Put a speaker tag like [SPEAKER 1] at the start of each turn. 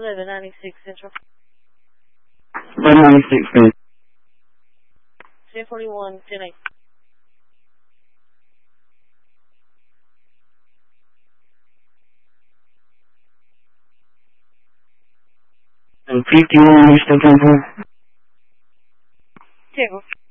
[SPEAKER 1] 1196 Central.
[SPEAKER 2] 1196 man.
[SPEAKER 1] 1041, 10-8.
[SPEAKER 2] And 51, you still 10-4?
[SPEAKER 1] Table.